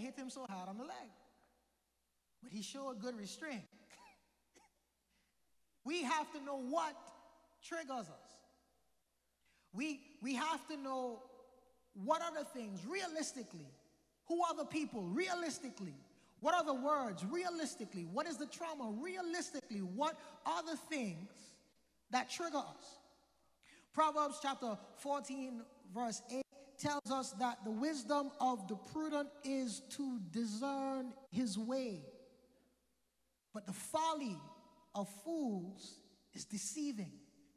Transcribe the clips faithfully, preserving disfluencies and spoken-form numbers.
hit him so hard on the leg. But he showed good restraint. We have to know what triggers us. We, we have to know what are the things, realistically. Who are the people, realistically? What are the words, realistically? What is the trauma, realistically? What are the things that trigger us? Proverbs chapter fourteen, verse eight tells us that the wisdom of the prudent is to discern his way, but the folly of fools is deceiving.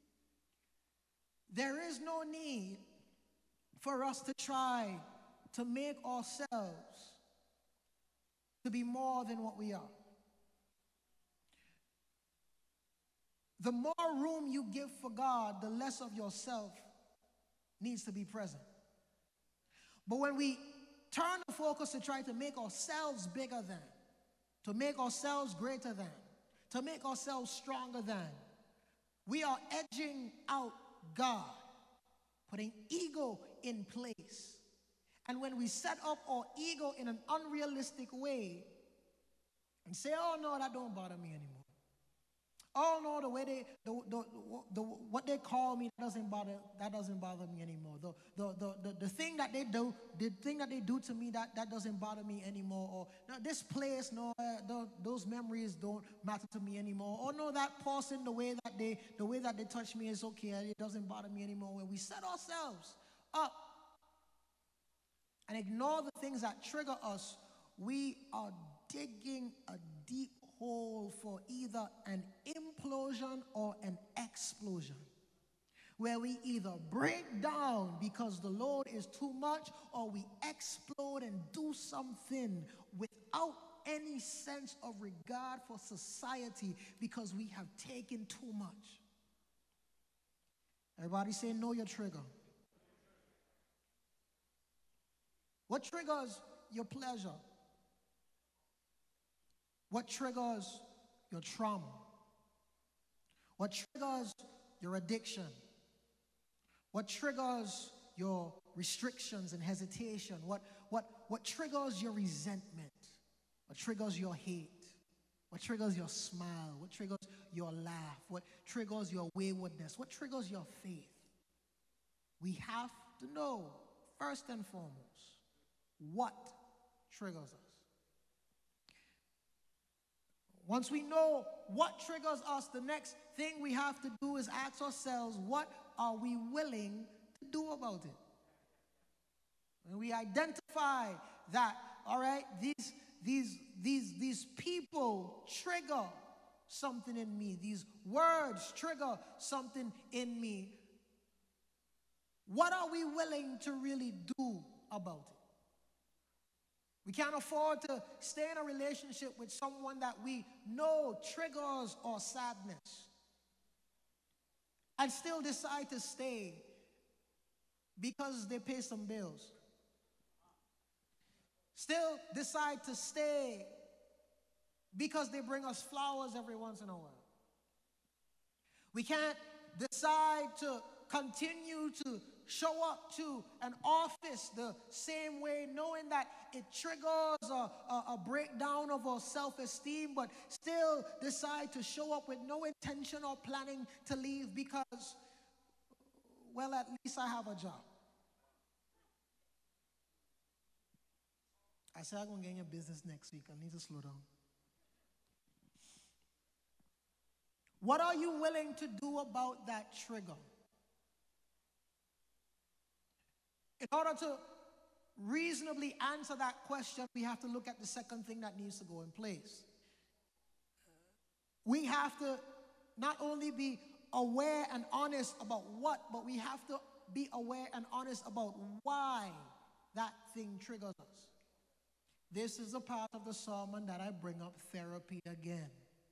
There is no need for us to try to make ourselves to be more than what we are. The more room you give for God, the less of yourself needs to be present. But when we turn the focus to try to make ourselves bigger than, to make ourselves greater than, to make ourselves stronger than, we are edging out God, putting ego in place. And when we set up our ego in an unrealistic way and say, oh no, that don't bother me anymore. Oh no, the way they, the, the, the, what they call me doesn't bother, that doesn't bother me anymore. The, the, the, the, the thing that they do, the thing that they do to me, that, that doesn't bother me anymore. Or no, this place, no, uh, the, those memories don't matter to me anymore. Or no, that person, the way that they, the way that they touch me is okay, it doesn't bother me anymore. When we set ourselves up and ignore the things that trigger us, we are digging a deep hole for either an implosion or an explosion, where we either break down because the load is too much, or we explode and do something without any sense of regard for society because we have taken too much. Everybody say, know your trigger. What triggers your pleasure? What triggers your trauma? What triggers your addiction? What triggers your restrictions and hesitation? What, what, what triggers your resentment? What triggers your hate? What triggers your smile? What triggers your laugh? What triggers your waywardness? What triggers your faith? We have to know, first and foremost, what triggers us. Once we know what triggers us, the next thing we have to do is ask ourselves, what are we willing to do about it? When we identify that, all right, these, these, these, these people trigger something in me, these words trigger something in me, what are we willing to really do about it? We can't afford to stay in a relationship with someone that we know triggers our sadness and still decide to stay because they pay some bills. Still decide to stay because they bring us flowers every once in a while. We can't decide to continue to show up to an office the same way, knowing that it triggers a, a, a breakdown of our self-esteem, but still decide to show up with no intention or planning to leave because, well, at least I have a job. I said I'm going to get in your business next week. I need to slow down. What are you willing to do about that trigger? In order to reasonably answer that question, we have to look at the second thing that needs to go in place. We have to not only be aware and honest about what, but we have to be aware and honest about why that thing triggers us. This is a part of the sermon that I bring up therapy again.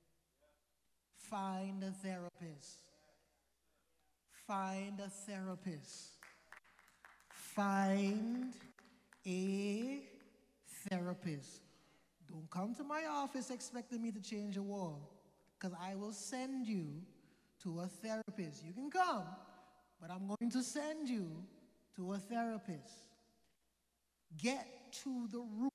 Find a therapist. Find a therapist. Find a therapist. Don't come to my office expecting me to change a wall, because I will send you to a therapist. You can come, but I'm going to send you to a therapist. Get to the root